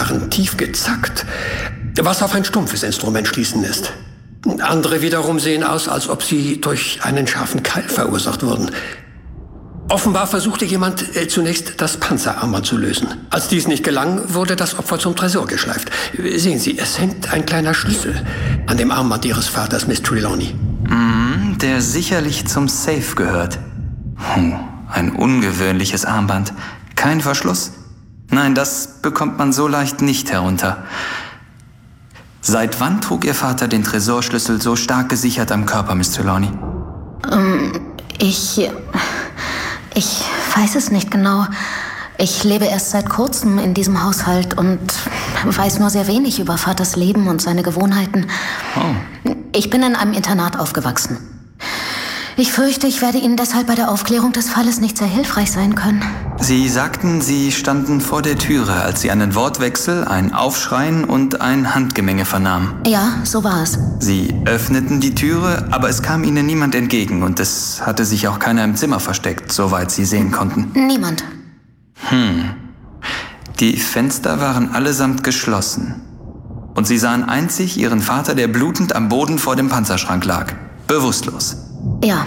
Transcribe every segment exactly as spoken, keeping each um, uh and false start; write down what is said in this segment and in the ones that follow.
waren tief gezackt, was auf ein stumpfes Instrument schließen lässt. Andere wiederum sehen aus, als ob sie durch einen scharfen Keil verursacht wurden. Offenbar versuchte jemand äh, zunächst das Panzerarmband zu lösen. Als dies nicht gelang, wurde das Opfer zum Tresor geschleift. Sehen Sie, es hängt ein kleiner Schlüssel an dem Armband Ihres Vaters, Miss Trelawney. Mm, der sicherlich zum Safe gehört. Hm, ein ungewöhnliches Armband. Kein Verschluss? Nein, das bekommt man so leicht nicht herunter. Seit wann trug Ihr Vater den Tresorschlüssel so stark gesichert am Körper, Miss Trelawney? Ähm, ich... Ich weiß es nicht genau. Ich lebe erst seit kurzem in diesem Haushalt und weiß nur sehr wenig über Vaters Leben und seine Gewohnheiten. Oh. Ich bin in einem Internat aufgewachsen. Ich fürchte, ich werde Ihnen deshalb bei der Aufklärung des Falles nicht sehr hilfreich sein können. Sie sagten, Sie standen vor der Türe, als Sie einen Wortwechsel, ein Aufschreien und ein Handgemenge vernahmen. Ja, so war es. Sie öffneten die Türe, aber es kam Ihnen niemand entgegen und es hatte sich auch keiner im Zimmer versteckt, soweit Sie sehen konnten. Niemand. Hm. Die Fenster waren allesamt geschlossen. Und Sie sahen einzig Ihren Vater, der blutend am Boden vor dem Panzerschrank lag. Bewusstlos. Ja.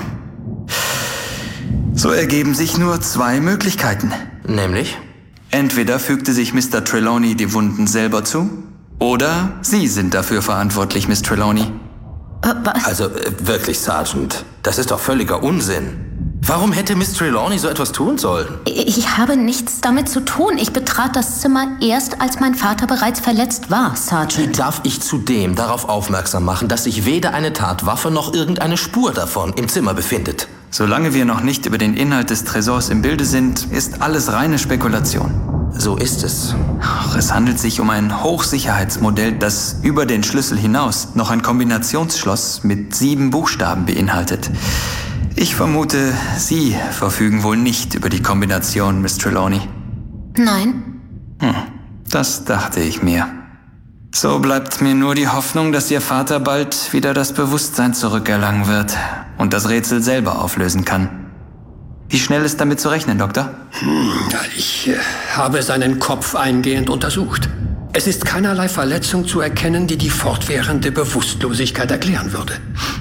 So ergeben sich nur zwei Möglichkeiten. Nämlich? Entweder fügte sich Mister Trelawney die Wunden selber zu, oder Sie sind dafür verantwortlich, Miss Trelawney. Äh, was? Also äh, wirklich, Sergeant, das ist doch völliger Unsinn. Warum hätte Miss Trelawney so etwas tun sollen? Ich habe nichts damit zu tun. Ich betrat das Zimmer erst, als mein Vater bereits verletzt war, Sergeant. Darf ich zudem darauf aufmerksam machen, dass sich weder eine Tatwaffe noch irgendeine Spur davon im Zimmer befindet? Solange wir noch nicht über den Inhalt des Tresors im Bilde sind, ist alles reine Spekulation. So ist es. Ach, es handelt sich um ein Hochsicherheitsmodell, das über den Schlüssel hinaus noch ein Kombinationsschloss mit sieben Buchstaben beinhaltet. Ich vermute, Sie verfügen wohl nicht über die Kombination, Miss Trelawney. Nein. Hm, das dachte ich mir. So bleibt mir nur die Hoffnung, dass Ihr Vater bald wieder das Bewusstsein zurückerlangen wird und das Rätsel selber auflösen kann. Wie schnell ist damit zu rechnen, Doktor? Hm, ich äh, habe seinen Kopf eingehend untersucht. Es ist keinerlei Verletzung zu erkennen, die die fortwährende Bewusstlosigkeit erklären würde.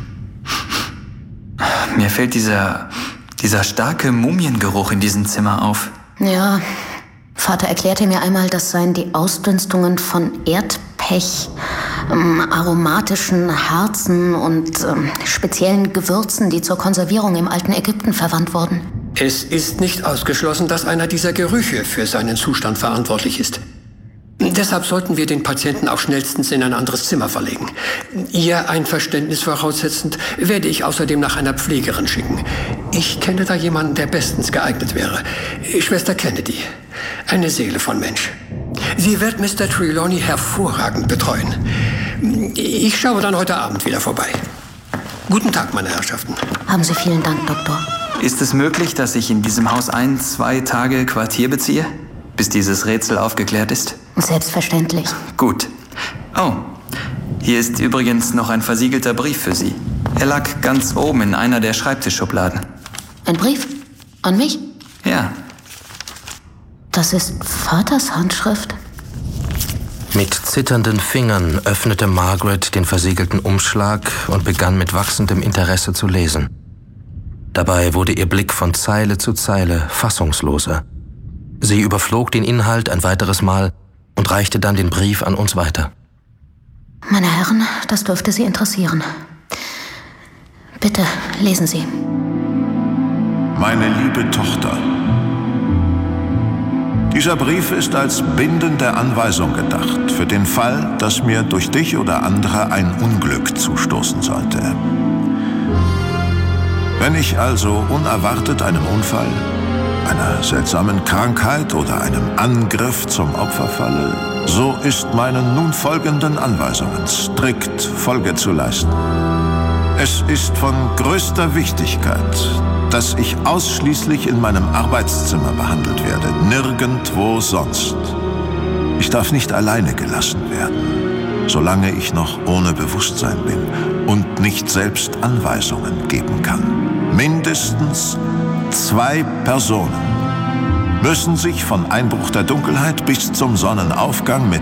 Mir fällt dieser, dieser starke Mumiengeruch in diesem Zimmer auf. Ja, Vater erklärte mir einmal, das seien die Ausdünstungen von Erdpech, ähm, aromatischen Harzen und ähm, speziellen Gewürzen, die zur Konservierung im alten Ägypten verwandt wurden. Es ist nicht ausgeschlossen, dass einer dieser Gerüche für seinen Zustand verantwortlich ist. Deshalb sollten wir den Patienten auch schnellstens in ein anderes Zimmer verlegen. Ihr Einverständnis voraussetzend, werde ich außerdem nach einer Pflegerin schicken. Ich kenne da jemanden, der bestens geeignet wäre. Schwester Kennedy. Eine Seele von Mensch. Sie wird Mister Trelawney hervorragend betreuen. Ich schaue dann heute Abend wieder vorbei. Guten Tag, meine Herrschaften. Haben Sie vielen Dank, Doktor. Ist es möglich, dass ich in diesem Haus ein, zwei Tage Quartier beziehe, bis dieses Rätsel aufgeklärt ist? Selbstverständlich. Gut. Oh, hier ist übrigens noch ein versiegelter Brief für Sie. Er lag ganz oben in einer der Schreibtischschubladen. Ein Brief? An mich? Ja. Das ist Vaters Handschrift. Mit zitternden Fingern öffnete Margaret den versiegelten Umschlag und begann mit wachsendem Interesse zu lesen. Dabei wurde ihr Blick von Zeile zu Zeile fassungsloser. Sie überflog den Inhalt ein weiteres Mal und reichte dann den Brief an uns weiter. Meine Herren, das dürfte Sie interessieren. Bitte, lesen Sie. Meine liebe Tochter, dieser Brief ist als bindende Anweisung gedacht, für den Fall, dass mir durch dich oder andere ein Unglück zustoßen sollte. Wenn ich also unerwartet einem Unfall, einer seltsamen Krankheit oder einem Angriff zum Opfer falle, so ist meinen nun folgenden Anweisungen strikt Folge zu leisten. Es ist von größter Wichtigkeit, dass ich ausschließlich in meinem Arbeitszimmer behandelt werde, nirgendwo sonst. Ich darf nicht alleine gelassen werden, solange ich noch ohne Bewusstsein bin und nicht selbst Anweisungen geben kann. Mindestens zwei Personen müssen sich von Einbruch der Dunkelheit bis zum Sonnenaufgang mit